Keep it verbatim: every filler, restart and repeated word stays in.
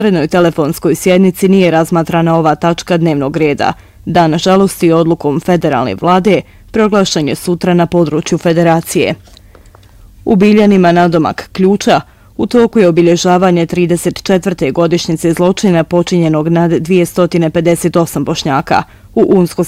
Na telefonskoj sjednici nije razmatrana ova tačka dnevnog reda. Dan žalosti odlukom federalne vlade proglašen je sutra na području federacije. U Biljanima nadomak Ključa u toku je obilježavanje trideset četvrte godišnjice zločina počinjenog nad dvjesto pedeset osam Bošnjaka u Unsko